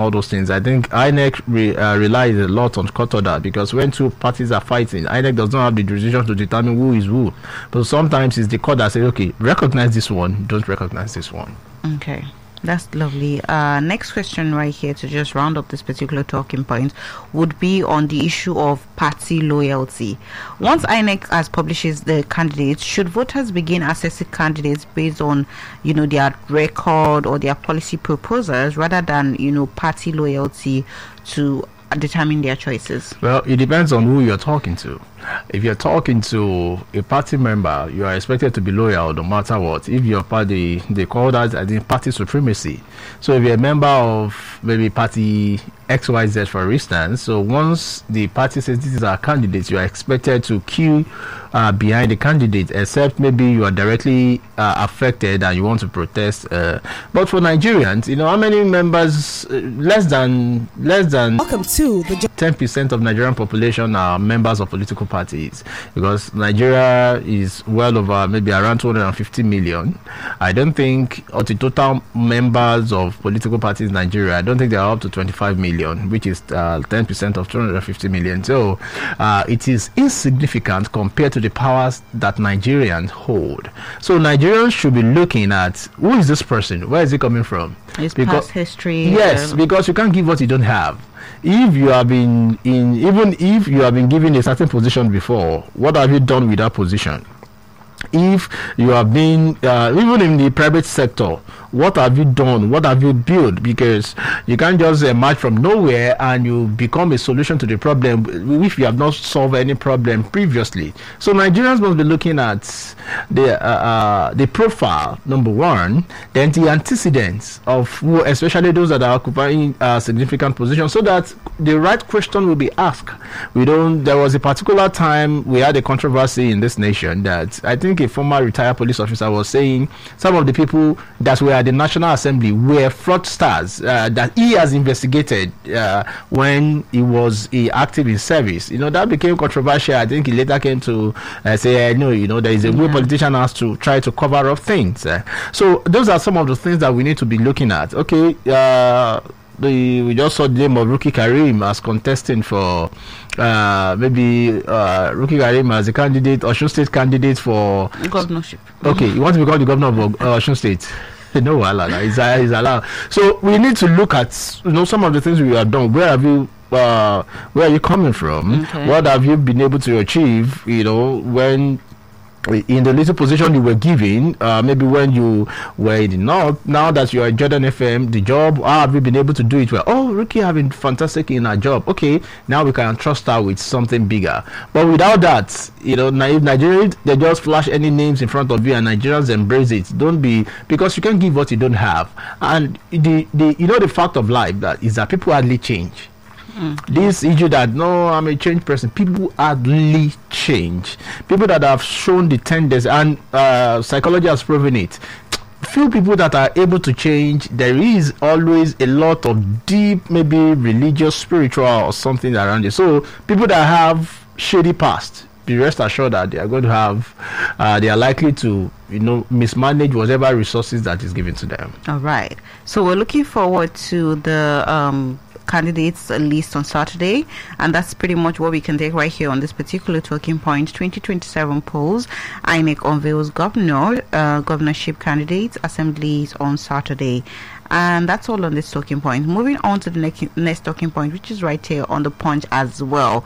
all those things. I think INEC relies a lot on court order, because when two parties are fighting, INEC does not have the jurisdiction to determine who is who. But sometimes it's the court that says, okay, recognize this one, don't recognize this one. Okay. That's lovely. Next question right here to just round up this particular talking point would be on the issue of party loyalty. Once INEC has publishes the candidates, should voters begin assessing candidates based on, their record or their policy proposals rather than, party loyalty to determine their choices? Well, it depends on who you're talking to. If you're talking to a party member, you are expected to be loyal no matter what. If your party, they call that, I think, party supremacy. So if you're a member of maybe party XYZ, for instance, so once the party says this is our candidate, you are expected to queue behind the candidate, except maybe you are directly affected and you want to protest. But for Nigerians, how many members? Less than Welcome to the 10% of Nigerian population are members of political parties, because Nigeria is well over maybe around 250 million. I don't think, of the total members of political parties in Nigeria, I don't think they are up to 25 million, which is 10% of 250 million. So it is insignificant compared to the powers that Nigerians hold. So Nigerians should be looking at, who is this person? Where is he coming from? His past history. Yes, because you can't give what you don't have. If you have been even if you have been given a certain position before, what have you done with that position? If you have been even in the private sector, what have you done? What have you built? Because you can't just emerge from nowhere and you become a solution to the problem if you have not solved any problem previously. So Nigerians must be looking at the profile, number one, then the antecedents of who, especially those that are occupying significant positions, so that the right question will be asked. There was a particular time we had a controversy in this nation that I think a former retired police officer was saying some of the people that were at the National Assembly were fraudsters that he has investigated when he was active in service. That became controversial. I think he later came to say, no, there is a way politician has to try to cover up things. So those are some of the things that we need to be looking at. Okay, we just saw the name of Ruki Karim as contesting for Ruki Karim as a candidate, Osun State candidate for governorship. Okay, you want to become the governor of Osun State? No, it's allowed. So we need to look at some of the things we have done. Where are you coming from? Okay. What have you been able to achieve? When in the little position you were given, maybe when you were in the north, now that you are at Jordan FM, the job, how have you been able to do it well? Oh, Ricky have been fantastic in her job. Okay, now we can trust her with something bigger. But without that, if Nigerians, they just flash any names in front of you and Nigerians embrace it. Don't be, because you can't give what you don't have. And the fact of life that is that people hardly change. This issue that I'm a changed person, people hardly change. People that have shown the tendency, and psychology has proven it, few people that are able to change. There is always a lot of deep, maybe religious, spiritual or something around it. So people that have shady past, be rest assured that they are going to have they are likely to mismanage whatever resources that is given to them. All right, so we're looking forward to the candidates list on Saturday, and that's pretty much what we can take right here on this particular talking point. 2027 polls, INEC unveils governorship candidates, assemblies on Saturday. And that's all on this talking point. Moving on to the next talking point, which is right here on the Punch as well.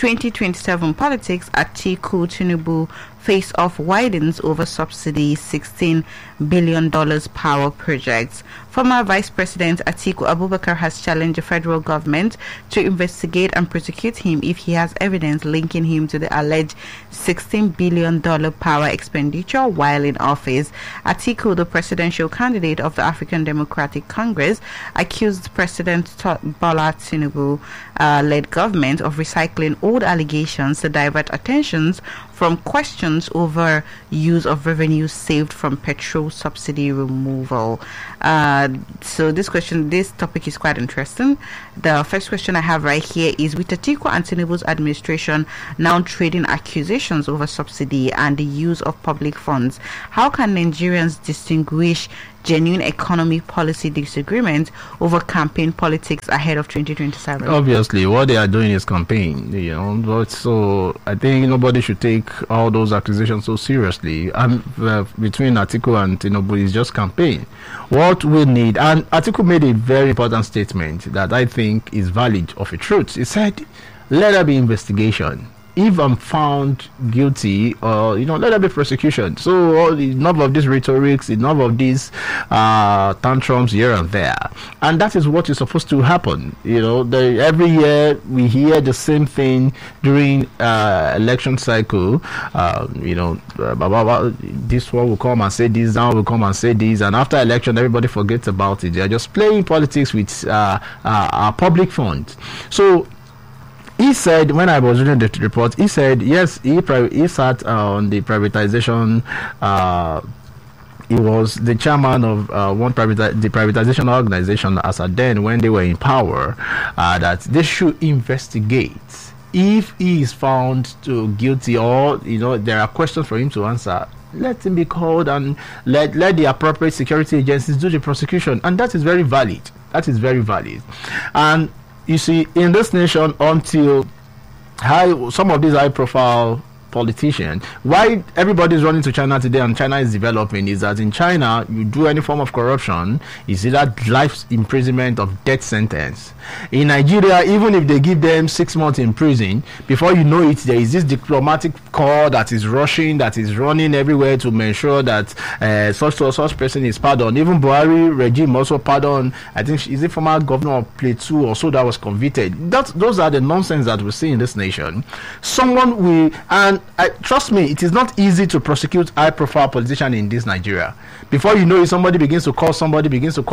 2027 politics, Atiku Tinubu face off widens over subsidy $16 billion power projects. Former Vice President Atiku Abubakar has challenged the federal government to investigate and prosecute him if he has evidence linking him to the alleged $16 billion power expenditure while in office. Atiku, the presidential candidate of the African Democratic Congress, accused President Bola Tinubu led government of recycling old allegations to divert attentions from questions over use of revenue saved from petrol subsidy removal. So this topic is quite interesting. The first question I have right here is, with Atiku and Tinubu's administration now trading accusations over subsidy and the use of public funds, how can Nigerians distinguish genuine economy policy disagreement over campaign politics ahead of 2027? Obviously, what they are doing is campaign, but so I think nobody should take all those accusations so seriously. And between Atiku and Tinubu is just campaign. What we need, and Atiku made a very important statement that I think is valid of a truth. He said, "Let there be investigation. If I'm found guilty, let there be prosecution." So enough of this rhetorics, enough of these tantrums here and there, and that is what is supposed to happen. Every year we hear the same thing during election cycle. This one will come and say this, that will come and say this, and after election everybody forgets about it. They are just playing politics with our public funds. So he said, when I was reading the report, he said, yes, he sat on the privatization. He was the chairman of the privatization organization as at then when they were in power, that they should investigate. If he is found guilty, or there are questions for him to answer, let him be called and let the appropriate security agencies do the prosecution. And that is very valid. That is very valid. And you see, in this nation, until some of these high-profile politicians, why everybody is running to China today and China is developing, is that in China, you do any form of corruption, is either life imprisonment or death sentence. In Nigeria, even if they give them 6 months in prison, before you know it, there is this diplomatic corps that is rushing, that is running everywhere to make sure that such person is pardoned. Even Buhari regime also pardoned, I think, is it former governor of Plateau or so that was convicted. Those are the nonsense that we see in this nation. Trust me, it is not easy to prosecute high-profile politicians in this Nigeria. Before you know it, somebody begins to call somebody,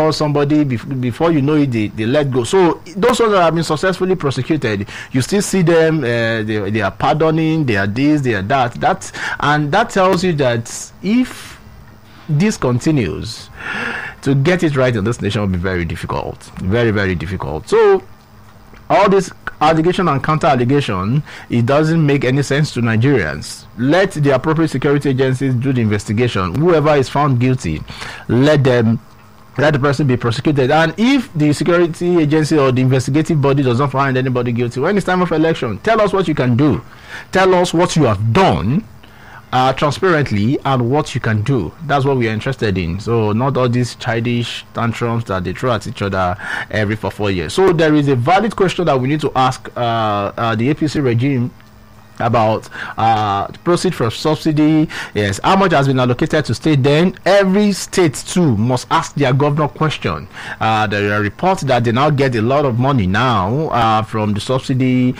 before you know it, they let go. So those ones that have been successfully prosecuted, you still see them, they are pardoning, they are this, they are that. And that tells you that if this continues, to get it right in this nation will be very difficult. Very, very difficult. So all this allegation and counter-allegation, it doesn't make any sense to Nigerians. Let the appropriate security agencies do the investigation. Whoever is found guilty, let the person be prosecuted. And if the security agency or the investigative body does not find anybody guilty, when it's time of election, tell us what you can do. Tell us what you have done transparently and what you can do. That's what we are interested in. So not all these childish tantrums that they throw at each other every 4 years. So there is a valid question that we need to ask the APC regime about proceed from subsidy. Yes, how much has been allocated to state? Then every state too must ask their governor question. There are reports that they now get a lot of money now from the subsidy,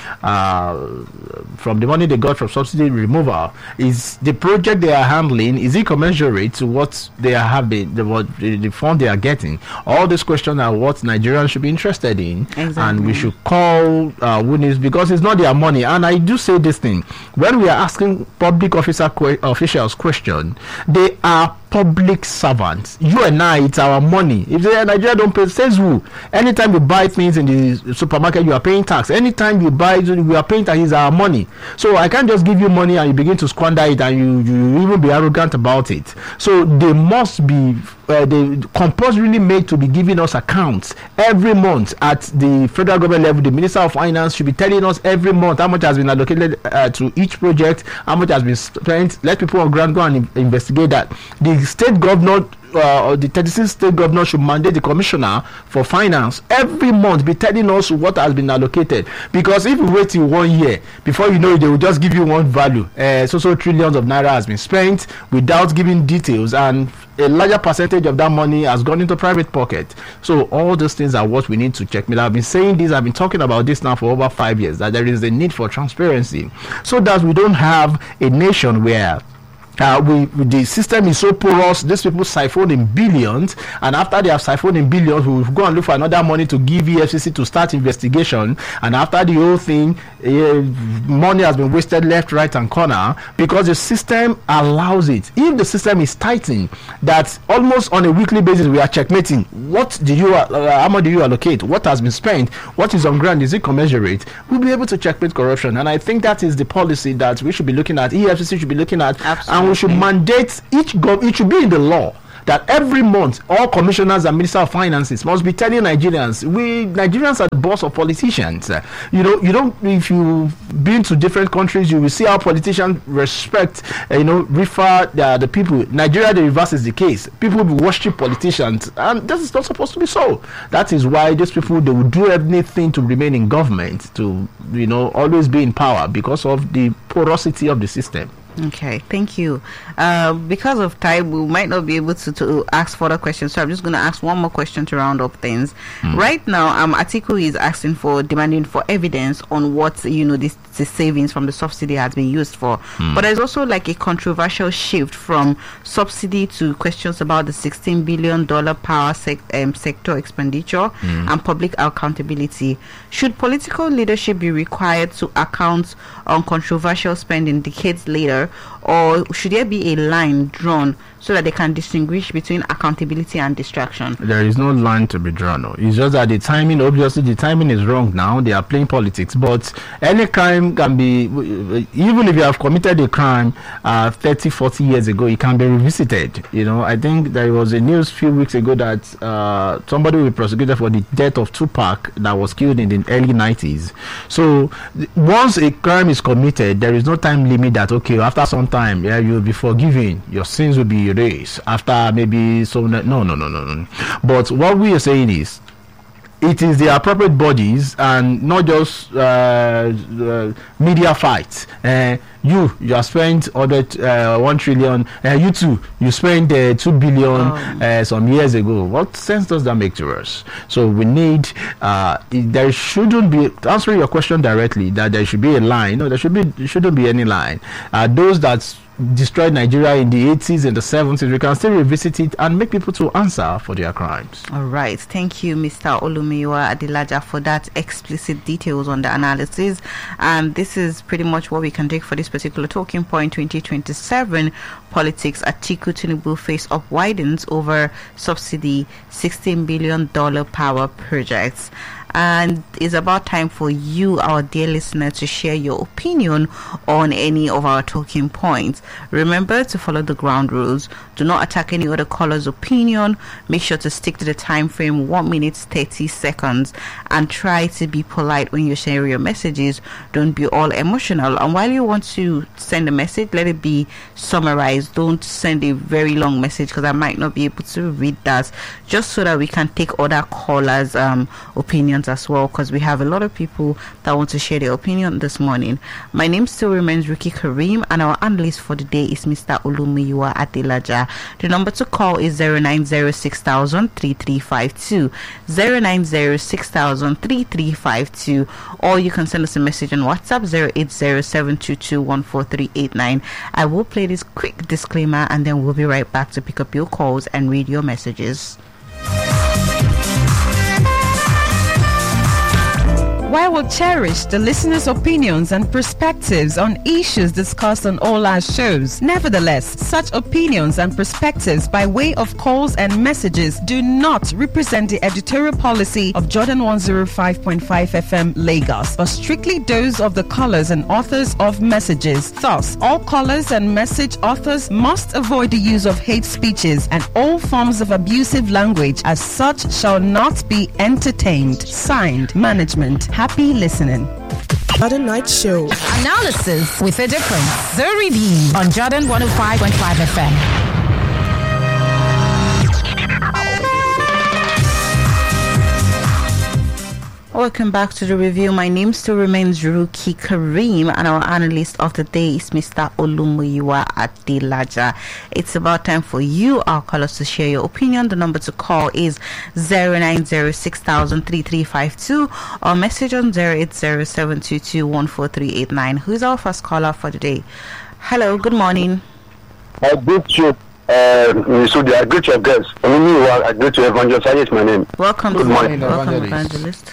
from the money they got from subsidy removal. Is the project they are handling, is it commensurate to what they have been, the fund they are getting? All these questions are what Nigerians should be interested in. Exactly. And we should call witness, because it's not their money. And I do say this thing, when we are asking public officials question, they are public servants. You and I, it's our money. If Nigeria don't pay, says who? Anytime you buy things in the supermarket, you are paying tax. Anytime you buy, we are paying tax. It's our money. So I can't just give you money and you begin to squander it and you even be arrogant about it. So they must be they compulsorily made to be giving us accounts every month at the federal government level. The Minister of Finance should be telling us every month how much has been allocated to each project, how much has been spent. Let people on ground go and investigate that. The state governor or the 36 state governors should mandate the commissioner for finance every month be telling us what has been allocated, because if you wait till 1 year, before you know it, they will just give you one value, so trillions of naira has been spent without giving details, and a larger percentage of that money has gone into private pocket. So all those things are what we need to check. I've been saying this, I've been talking about this now for over 5 years, that there is a need for transparency, so that we don't have a nation where The system is so porous. These people siphon in billions, and after they have siphoned in billions, we will go and look for another money to give EFCC to start investigation. And after the whole thing, money has been wasted left, right, and corner because the system allows it. If the system is tightened, that almost on a weekly basis we are checkmating. What do you? How much do you allocate? What has been spent? What is on ground? Is it commensurate? We'll be able to checkmate corruption, and I think that is the policy that we should be looking at. EFCC should be looking at. Absolutely. And we should mandate it should be in the law that every month all commissioners and minister of finances must be telling Nigerians, Nigerians are the boss of politicians. If you've been to different countries, you will see how politicians respect, refer the people. Nigeria, the reverse is the case. People will worship politicians, and this is not supposed to be so. That is why these people, they will do anything to remain in government, to always be in power, because of the porosity of the system. Okay, thank you. Because of time, we might not be able to ask further questions, so I'm just going to ask one more question to round up things. Right now, Atiku is demanding for evidence on what this savings from the subsidy has been used for. But there's also like a controversial shift from subsidy to questions about the $16 billion power sector expenditure and public accountability. Should political leadership be required to account on controversial spending decades later, or should there be a line drawn so that they can distinguish between accountability and distraction? There is no line to be drawn. No. It's just that the timing is wrong now. They are playing politics. But any crime can be, even if you have committed a crime 30, 40 years ago, it can be revisited. I think there was a news a few weeks ago that somebody will be prosecuted for the death of Tupac that was killed in the early 90s. So once a crime is committed, there is no time limit that, okay, after some time, you'll be forgiven. Your sins will be erased after maybe no. But what we are saying is, it is the appropriate bodies and not just media fights. You have spent 1 trillion. You too, you spent 2 billion some years ago. What sense does that make to us? So we need. There shouldn't be, answering your question directly, that there should be a line. No, there shouldn't be any line. Those that destroyed Nigeria in the 80s and the 70s, we can still revisit it and make people to answer for their crimes. All right. Thank you, Mr. Olumiyiwa Adelaja, for that explicit details on the analysis. And this is pretty much what we can take for this particular talking point. 2027 politics. Atiku Tinubu face up widens over subsidy $16 billion power projects. And it's about time for you, our dear listener, to share your opinion on any of our talking points. Remember to follow the ground rules. Do not attack any other caller's opinion. Make sure to stick to the time frame, 1 minute 30 seconds, and try to be polite when you share your messages. Don't be all emotional. And while you want to send a message, let it be summarized. Don't send a very long message, because I might not be able to read that, just so that we can take other callers' opinions as well, because we have a lot of people that want to share their opinion this morning. My name still remains Ruki Kareem, and our analyst for the day is Mr. Olumiyiwa Adelaja. The number to call is 09060003352, 09060003352, or you can send us a message on WhatsApp 08072214389. I will play this quick disclaimer, and then we'll be right back to pick up your calls and read your messages. While we cherish the listeners' opinions and perspectives on issues discussed on all our shows, nevertheless, such opinions and perspectives by way of calls and messages do not represent the editorial policy of Jordan 105.5 FM Lagos, but strictly those of the callers and authors of messages. Thus, all callers and message authors must avoid the use of hate speeches and all forms of abusive language, as such shall not be entertained. Signed, Management. Happy listening. Jordan Night Show. Analysis with a difference. The Review on Jordan 105.5 FM. Welcome back to the review. My name still remains Ruki Kareem, and our analyst of the day is Mr. Olumiyiwa Adelaja. It's about time for you, our callers, to share your opinion. The number to call is 09060003352 or message on 08072214389. Who's our first caller for the day? Hello, good morning. I greet you, Misudi. I greet your guests. I greet you, Evangelist. I is my name. Welcome, Good morning, welcome, Evangelist.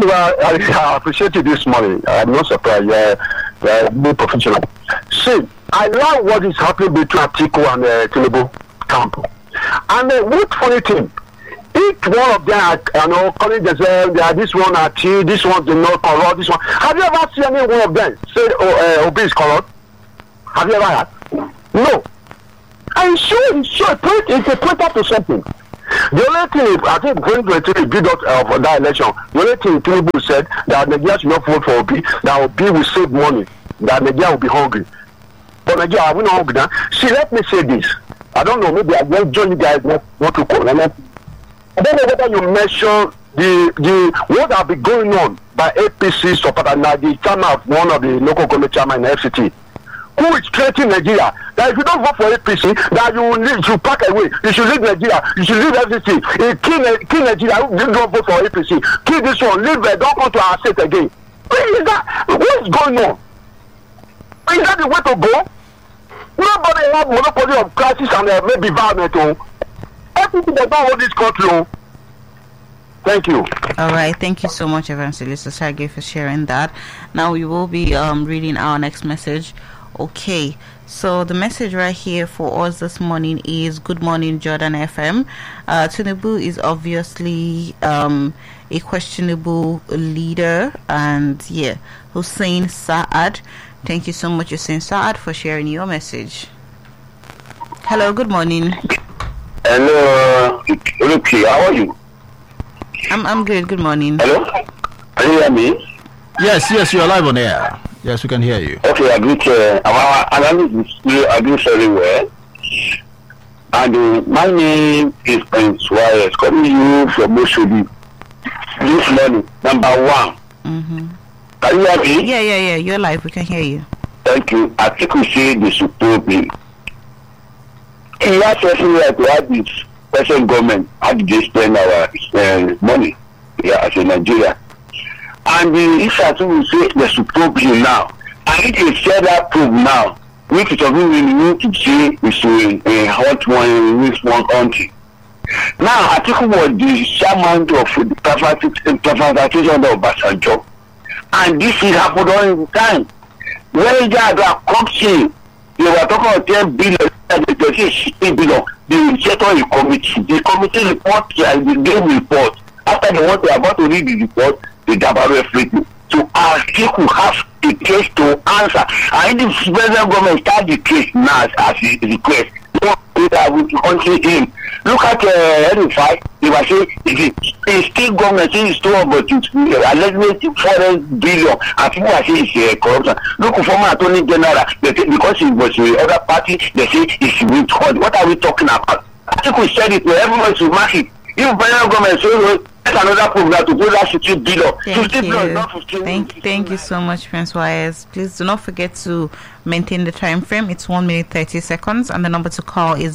I appreciate you this morning. I'm not surprised. You're more professional. See, I love what is happening between Atiku and Tinubu camp. And what funny thing, each one of them are, calling themselves, they are this one are T, this one do not corrupt, this one. Have you ever seen any one of them say Obi is corrupt? Have you ever had? No. I'm sure it's a pointer to something. The only thing, I think, 2023 build up of that election, the only thing Tinubu said that Nigeria should not vote for Obi, that Obi will save money, that Nigeria will be hungry. But Nigeria, are we not hungry now? See, let me say this. I don't know, maybe I won't join you guys want to call. I don't know whether you mention the what have been going on by APC supporter now, the chairman of one of the local government chairman in FCT. Who is threatening Nigeria? That if you don't vote for APC, that you should pack away. You should leave Nigeria. You should leave FCT. Kill Nigeria. You don't vote for APC. Kill this one. Leave it. Don't come to our state again. What is going on? Is that the way to go? Nobody have monopoly of crisis and maybe violence. Everything that don't hold this country. Thank you. All right. Thank you so much, Evangelist Osage, for sharing that. Now we will be reading our next message. Okay, so the message right here for us this morning is good morning, Jordan FM. Tinubu is obviously a questionable leader, and Hussein Saad. Thank you so much, Hussein Saad, for sharing your message. Hello, good morning. Hello, Luki, how are you? I'm good. Good morning. Hello, can you hear me? Yes, you're live on air. Yes, we can hear you. Okay, I greet our analysis are doing very well. And my name is Prince Wires, calling you from Moshodi this morning, number one. Mm-hmm. Can you hear me? Yeah. You're live. We can hear you. Thank you. I think we say the support me. In last person like to have this present government, how did they spend our money as a Nigeria? And the issue will say the support you now. And it is share that probe now, which is something we need to say is a hot one in this one country. Now, I think was the chairman of the privatization of Obasanjo. And this is happened all the time. When they are country, they were talking about 10 billion, they say 16 billion. They set on the committee. The committee report and the game report. After they want to about to read the report, they dabble everything. So our people have the case to answer. And the federal government start the case now as a request. Don't do that with the country in. Look at N5, they were saying the state government saying it's too about allegedly 4 billion, and people are saying it's corruption. Look for former attorney general, they say because it was the other party, they say it's withhold. What are we talking about? I think we said it, everyone should mark it. If federal government says that's another program to go that 15 billion. 15 billion, not 15 billion. Thank you so much, Prince Wires. Please do not forget to maintain the time frame. It's 1 minute 30 seconds, and the number to call is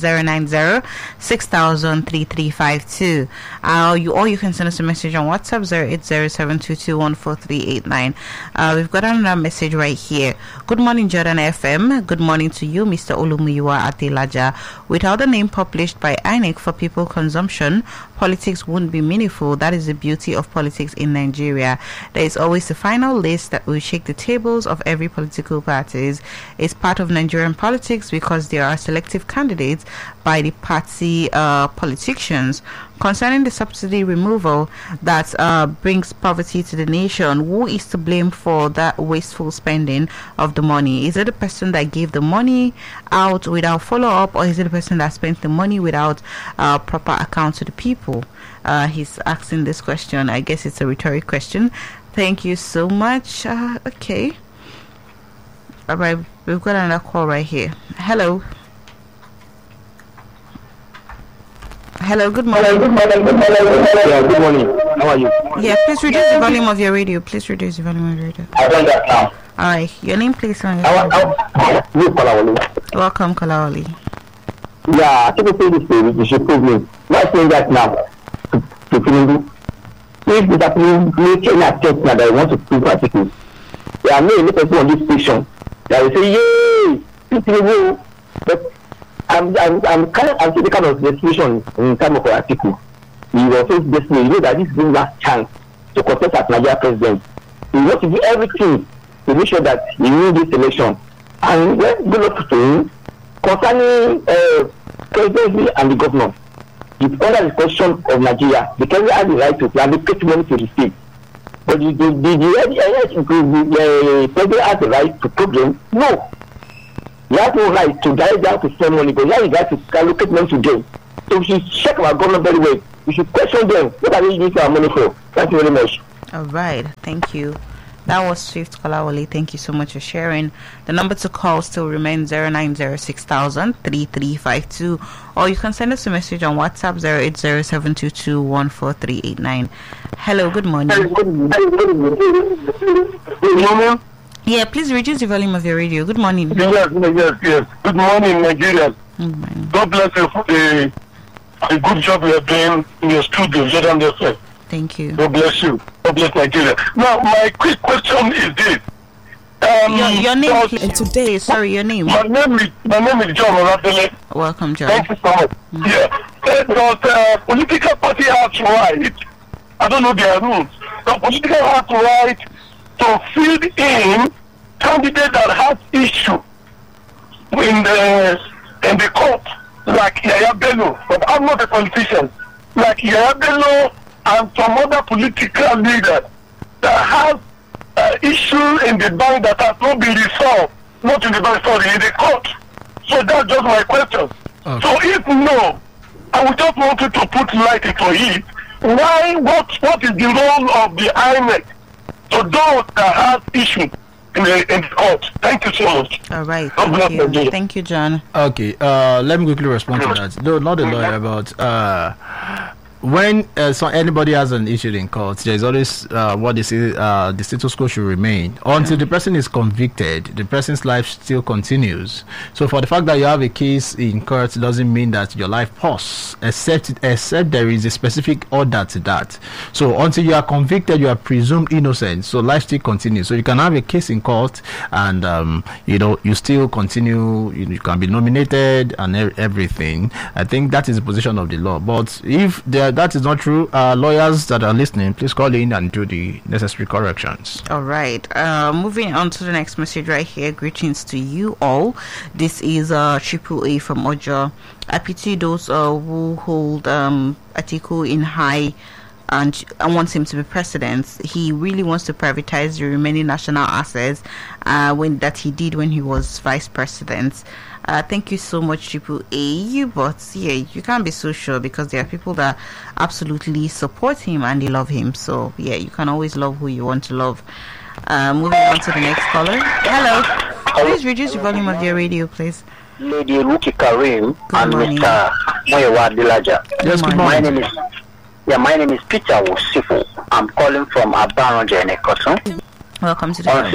090-6000-3352. Or you can send us a message on WhatsApp 080-722-14389. We've got another message right here. Good morning, Jordan FM. Good morning to you, Mr. Olumuyiwa Atilaja. Without the name published by INEC for people consumption, politics wouldn't be meaningful. That is the beauty of politics in Nigeria. There is always a final list that will shake the tables of every political parties. It's part of Nigerian politics because there are selective candidates by the party politicians. Concerning the subsidy removal that brings poverty to the nation, who is to blame for that wasteful spending of the money? Is it the person that gave the money out without follow-up, or is it the person that spent the money without proper account to the people? He's asking this question. I guess it's a rhetoric question. Thank you so much. Okay. All right, we've got another call right here. Hello. Hello, good morning. Yeah, good morning. How are you? Yeah, please reduce the volume of your radio. Please reduce the volume of your radio. I've done that now. All right, your name, please. Welcome, Kalawali. Yeah, I think we should prove me. Why saying that now? To Tinubu. If the make any attempt now that I want to prove articles, there are no any person on this station that will say, yay, Tinubu. But I'm seeing the kind of destination in terms of our people. He was so destined. You know that this is his last chance to contest as Nigeria president. He wants to do everything to make sure that he wins this election. And let's go up to him concerning presidency and the governor. It's under the constitution of Nigeria. The president has the right to allocate money to the state. But the president has the right to program? No. He has no right to direct them to spend money, but he has the right to allocate money to them. So we should check our government very well. We should question them. What are they using our money for? Thank you very much. All right. Thank you. That was Swift Kolawole. Thank you so much for sharing. The number to call still remains 09060003352, or you can send us a message on WhatsApp 08072214389. Hello, good morning. Good morning. Yeah, please reduce the volume of your radio. Good morning. Yes. Good morning, Nigeria. God bless you for the good job you are doing in your studio, Jordan FM. Thank you. God bless you. God bless Nigeria. Now, my quick question is this. Your name, please. And today, sorry, your name. My name is John Oladele. Welcome, John. Thank you so much. Yeah. Does political party have right? I don't know their rules. The political have right to field in candidate that has issue in the court, like Yaya Bello. But I'm not a politician. Like Yaya Bello and some other political leaders that have issue in the bank that has not been resolved, not in the bank, sorry, in the court. So that's just my question. Okay. So if no, I would just want you to put light into it. Why? What is the role of the INEC to those that have issue in the court? Thank you so much. All right. Thank you. Thank you, John. Okay. Let me quickly respond to that. No, not a lawyer, but when anybody has an issue in court, there's always what they say the status quo should remain until the person is convicted. The person's life still continues. So for the fact that you have a case in court doesn't mean that your life pauses, except there is a specific order to that. So until you are convicted, you are presumed innocent. So life still continues. So you can have a case in court, and you still continue. You can be nominated and everything. I think that is the position of the law. But if that is not true, lawyers that are listening, please call in and do the necessary corrections. All right. Moving on to the next message right here. Greetings to you all. This is Triple A from Ojo. I pity those who hold Atiku in high and wants him to be president. He really wants to privatize the remaining national assets that he did when he was vice president. Thank you so much, Triple A. But yeah, you can't be so sure, because there are people that absolutely support him and they love him. So yeah, you can always love who you want to love. Moving on to the next caller. Hello. Please reduce the volume of your radio, please. Lady Ruki Karim and morning. Mr. Moyewa Dilaja. Yes, good morning. My name is Peter Wosifu. I'm calling from Abaronja in Ekosun. Welcome to the on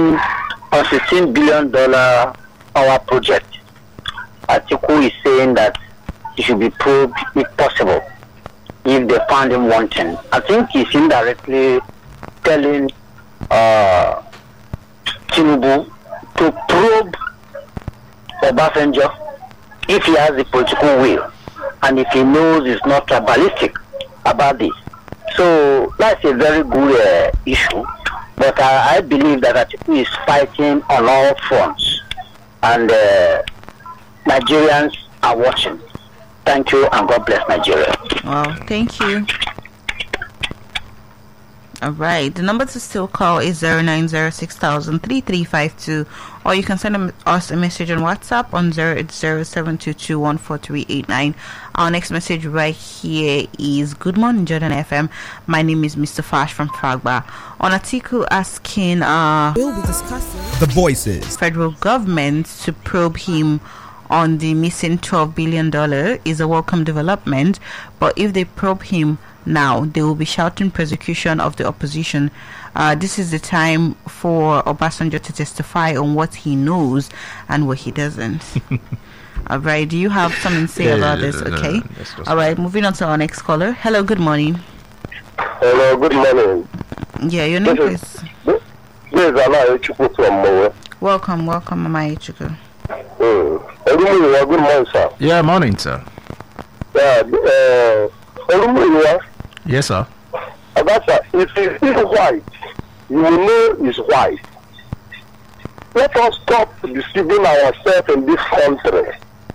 $16 billion power project. Atiku is saying that he should be probed if possible, if they found him wanting. I think he's indirectly telling Tinubu to probe Obasanjo if he has the political will and if he knows it's not tribalistic about this. So that's a very good issue, but I believe that Atiku is fighting on all fronts, and Nigerians are watching. Thank you, and God bless Nigeria. Wow, thank you. All right, the number to still call is 09060003352, or you can send us a message on WhatsApp on 08072214389. Our next message right here is: Good morning, Jordan FM. My name is Mr. Fash from Fagba. On Atiku asking we'll be discussing the voices. Federal government to probe him on the missing $12 billion is a welcome development, but if they probe him now, they will be shouting persecution of the opposition. This is the time for Obasanjo to testify on what he knows and what he doesn't. All right, do you have something to say about this? Okay. All right, moving on to our next caller. Hello, good morning. Hello, good morning. Yeah, your name is? This is Ala Echuku from Mowe. Welcome, Mama Echuku. Good morning, sir. Yeah, morning, sir. Yes, Yes, sir. if it is white, you will know it's white. Let us stop deceiving ourselves in this country.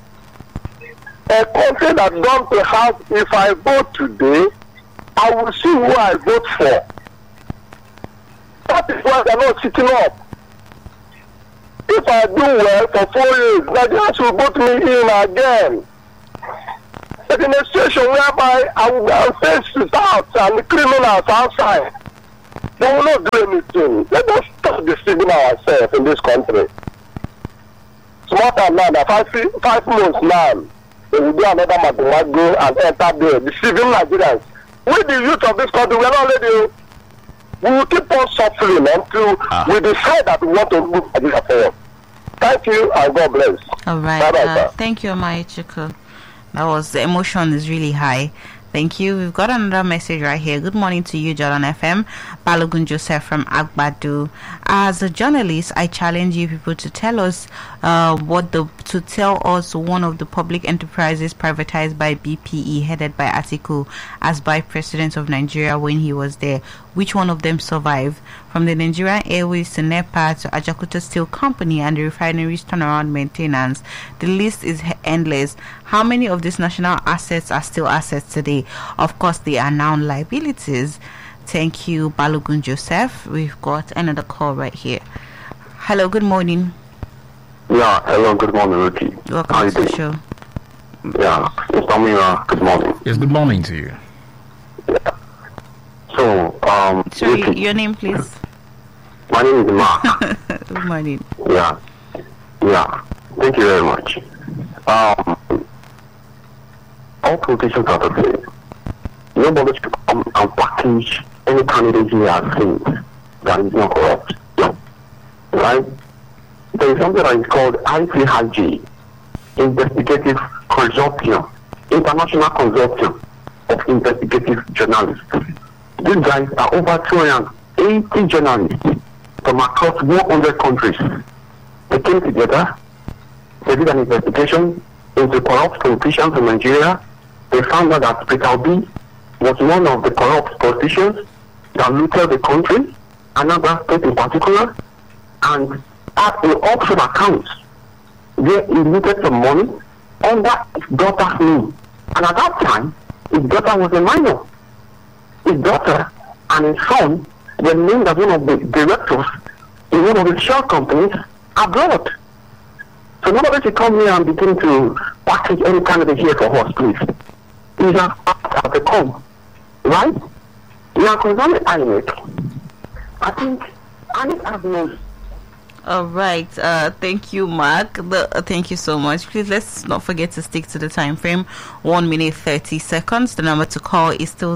A country that don't have, if I vote today, I will see who I vote for. That is why they are not sitting up. If I do well for 4 years, Nigerians will vote me in again. But in a situation whereby I will face it out and the criminals outside, they will not do anything. Let us stop deceiving ourselves in this country. Smarter now, 5 months now, they will do another Madumago and enter there, deceiving Nigerians. We, the youth of this country, we are not ready. We will keep on suffering until we decide that we want to move Nigeria forward. Thank you and God bless. All right. Thank you, Amai Chiko. That was, the emotion is really high. Thank you. We've got another message right here. Good morning to you, Jordan FM. Balogun Joseph from Agbadu. As a journalist, I challenge you people to tell us one of the public enterprises privatized by BPE, headed by Atiku, as vice president of Nigeria when he was there. Which one of them survived? From the Nigerian Airways to NEPA to Ajakuta Steel Company and the refineries turnaround maintenance, the list is endless. How many of these national assets are still assets today? Of course, they are now liabilities. Thank you, Balogun Joseph. We've got another call right here. Hello, good morning. Yeah, hello, good morning, Ricky. Welcome to the show. Yeah, it's Amira, good morning. Yes, good morning to you. Yeah. So, sorry, Ricky, your name, please. My name is Mark. Good morning. Yeah. Thank you very much. All politicians are the same. Nobody should come and package any candidate he has seen that is not corrupt. No. Right? There is something that is called ICIG, Investigative Consortium, International Consortium of Investigative Journalists. These guys are over 280 journalists from across 100 countries. They came together, they did an investigation into corrupt politicians in Nigeria. They found out that Peter Obi was one of the corrupt politicians that looted the country, another state in particular, and had an offshore account where he looted some money under his daughter's name. And at that time, his daughter was a minor. His daughter and his son were named as one of the directors in one of the shell companies abroad. So nobody should come here and begin to package any candidate here for us, please. These are facts as they come, right? Now, concerning INEC, I think INEC has no. All right. Thank you, Mark. Thank you so much. Please, let's not forget to stick to the time frame. 1 minute 30 seconds. The number to call is still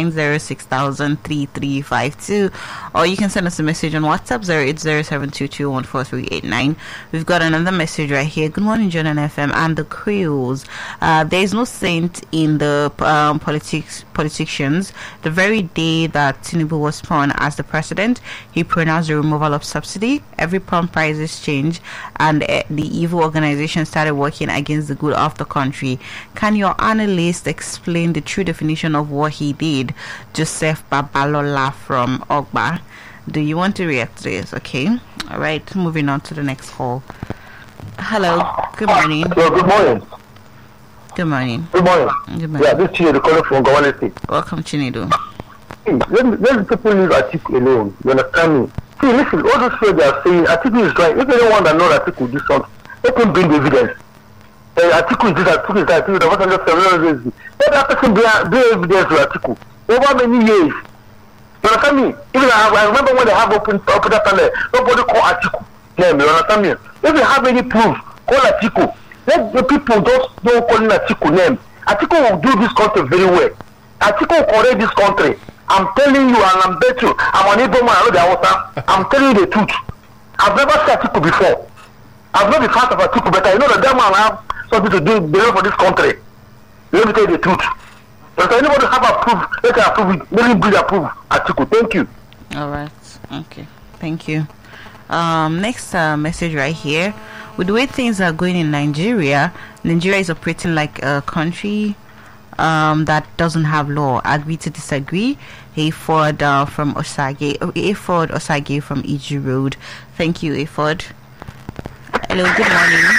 09060003352, or you can send us a message on WhatsApp 08072214389. We've got another message right here. Good morning, Jordan FM and the crews. There is no saint in the politicians. The very day that Tinubu was sworn as the president, he pronounced the removal of subsidy. Every prices change, and the evil organization started working against the good of the country. Can your analyst explain the true definition of what he did? Joseph Babalola from Ogba. Do you want to react to this? Okay. All right. Moving on to the next call. Hello. Good morning. Hello, good morning. Good morning. Good morning. Good morning. Yeah, this is Chinedu calling from Gawale State. Welcome, Chinedu. Let people leave Atiku alone. You understand me? See, listen, all those things they are saying, Atiku is right. If anyone that knows Atiku will do something, let him bring the evidence. Atiku is this, Atiku is that, Atiku is that, let that person bring evidence to Atiku. Over many years. You understand me? Even I remember when they have open that panel, nobody call Atiku name. You understand me? If you have any proof, call Atiku. Let the people just don't call Atiku name. Atiku will do this country very well. Atiku will correct this country. I'm telling you, and I'm bet you, I'm an able man, I know the answer. I'm telling you the truth. I've never seen Atiku before. I've not been part of Atiku, but I know that that man have something to do for this country. Let me tell you the truth. If anybody have a proof, let us approve it. Let me bring a proof. Atiku, thank you. All right. Okay. Thank you. Next message right here. with the way things are going in Nigeria, Nigeria is operating like a country that doesn't have law. Agree to disagree. Aford from Osage. Aford Osage from EG Road. Thank you, Aford. Hello, good morning.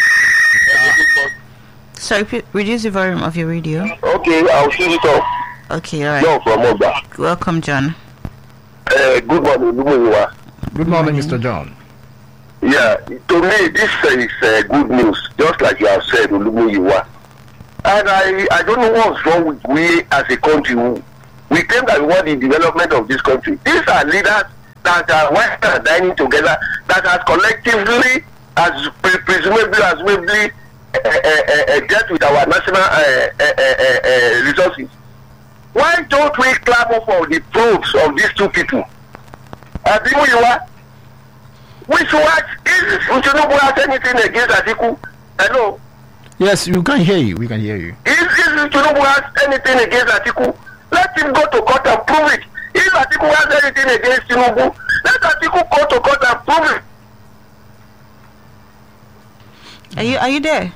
Sorry, reduce the volume of your radio. Okay, I'll shoot it off. Okay, all right. John from Oba. Welcome, John. Good morning, Good morning, Mr. John. Yeah, to me, this is good news, just like you have said, Olumuyiwa. And I don't know what's wrong with we as a country. We claim that we want the development of this country. These are leaders that are working and dining together, that has collectively, as presumably, dealt with our national resources. Why don't we clamor for the proofs of these two people? Which was, if Tinubu has anything against Atiku, hello? Yes, we can hear you. We can hear you. If Tinubu has anything against Atiku, let him go to court and prove it. If Atiku has anything against Tinubu, let Atiku go to court and prove it. Are you there?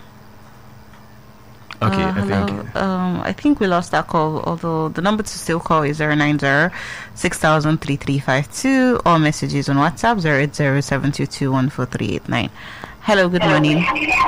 Okay, I think we lost that call, although the number to still call is 090-6000-3352 or messages on WhatsApp 080-722-14389. Hello, good morning.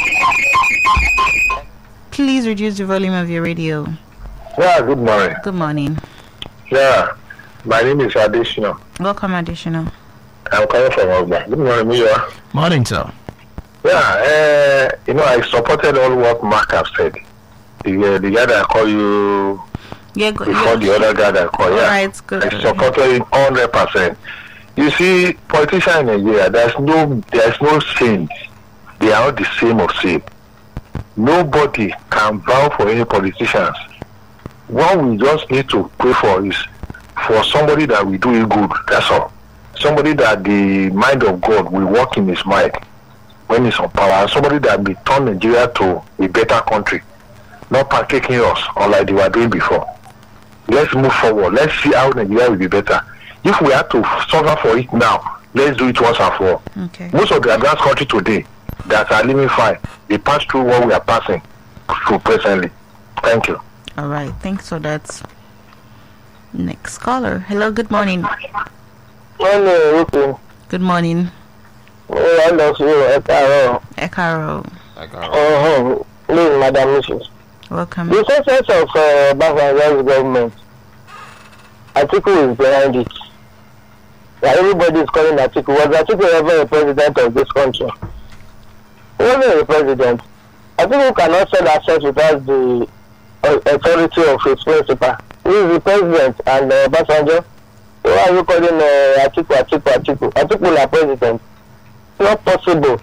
Please reduce the volume of your radio. Yeah, good morning. Good morning. Yeah, my name is Additional. Welcome, Additional. I'm calling from Ogba. Good morning, Mia. Morning, sir. Yeah, I supported all what Mark have said. The guy that I call you before the other guy that I call you. Right, good. I supported him 100%. You see, politicians in Nigeria, there's no saints. They are all the same of same. Nobody can vow for any politicians. What we just need to pray for is for somebody that will do it good. That's all. Somebody that the mind of God will work in his mind when he's on power. Somebody that will turn Nigeria to a better country. Not partaking us unlike they were doing before. Let's move forward. Let's see how Nigeria will be better. If we have to suffer for it now, let's do it once and for all. Okay. Most of the advanced countries today that are living fine, they pass through what we are passing through presently. Thank you. All right. Thanks for that. Next caller. Hello, good morning. Hello. Good morning. I love you. Ekaro. Please, Madam Mrs. Welcome. The success of Bafang's government, Atiku is behind it. Yeah, everybody is calling Atiku. Was Atiku ever a president of this country? He wasn't a president. Atiku cannot sell assets without the authority of his principal. He is the president, and Obasanjo. Why are you calling Atiku? Atiku is a president. It's not possible.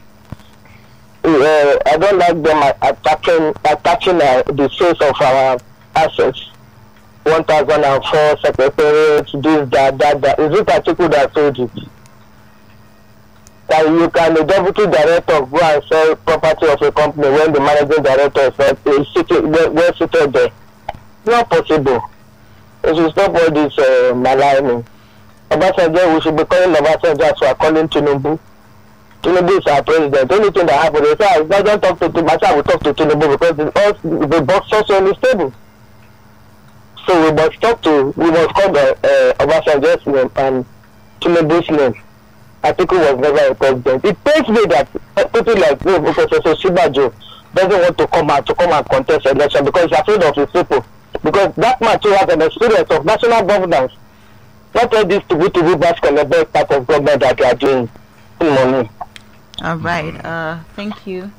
I don't like them attacking the sales of our assets. 1004 secretariats, this, that. Is it Atiku that told you? That you can, the deputy director, go and sell property of a company when the managing director is seated there? It's not possible. We should stop all this maligning. Obasanjo, we should be calling Obasanjo as we are calling Tinubu. Tinubu is our president. The only thing that happened is that I don't talk to Tinubu, I will talk to Tinubu because the box also unstable. So we must call the Obasanjo's name and Tinubu's name. Atiku was never a president. It pains me that people like Professor Shibajo doesn't want to come and contest election because he's afraid of his people. Because that man too has an experience of national governance. Not all this to be back on the best part of government that they are doing. Money. All right. Thank you.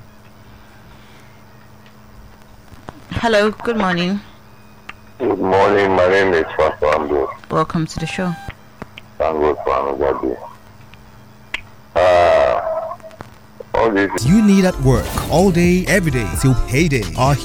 Hello. Good morning. Good morning. My name is Franco. Welcome to the show. All this you need at work all day, every day till payday. Our